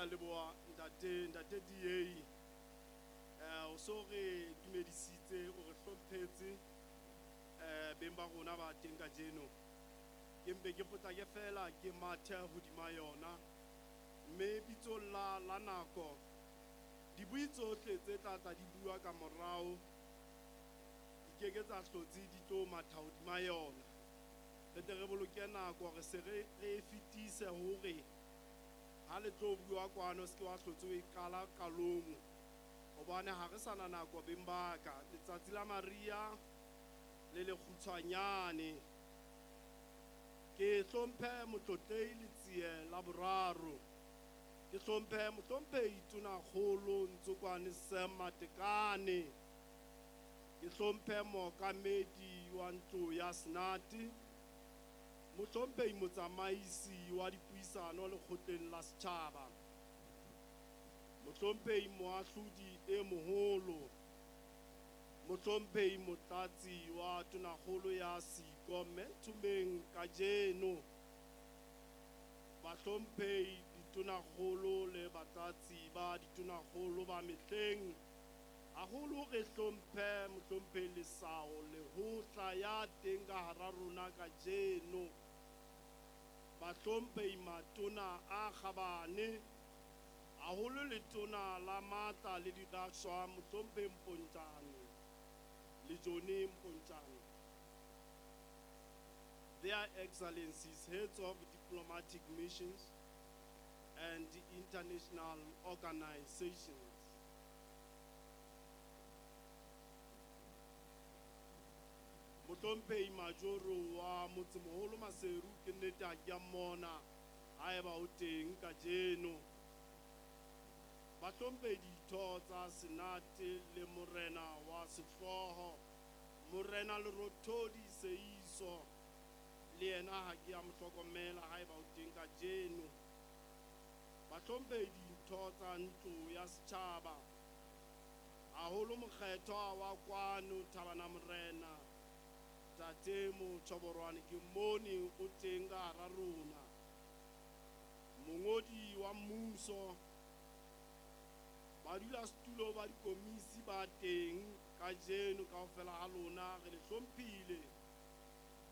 leboa ntate DA o so re dumedisitse o re hlomphetse beng ba rona ba teng ka jeno ke mpe ke potlake fela ke mathe hodima yona mme bitso la nako dibui tsohle tse tlatla di bua ka morao di keke tsa hlotse di tlo matha hodima yona re tle re boloke nako re se re fetise hore ha le tlo bua kwano se ke wa hlotse o iqala qalong hobane ha re sana nako beng ba ka letsatsi la Maria le lekgutshwanyane ke hlomphe motlotlei letsie la boraro ke hlomphe mohlomphei tona kgolo Ntsokwane Sam Matekane ke hlomphe mookamedi wa ntlo ya Senate mohlomphei motsamaisi wa dipuisano lekgotleng la setjhaba mohlomphei moahlodi e moholo mohlomphei motlatsi wa tonakgolo ya siko Menthumeng kajeno bahlomphei ditonakgolo le batlatsi ba ditonakgolo ba mehleng haholo re hlomphe mohlomphei Lesao Lehotla ya teng ka hara rona kajeno bahlomphei matona a kgabane haholo letona la Matla le Didaswa mohlomphei Mpontjane le Johnny Mpontjane, Their Excellencies, heads of diplomatic missions and international organizations, mohlomphei Majoro wa Motsemoholo Maseru ke nnete ha ke a mmona haeba o teng kajeno bahlomphei ditho tsa Senate le morena wa Sehloho morena Lerothodi Seiso le yena ha ke a mo hlokomela haeba o teng kajeno bahlomphei ditho tsa ntlo ya setjhaba haholo mokgethwa wa kwano Thabana Morena Tate Motshoborwane ke mmone o teng ka hara rona mongodi wa mmuso badulasetulo ba dikomisi ba teng kajeno kaofela ha lona re le hlomphile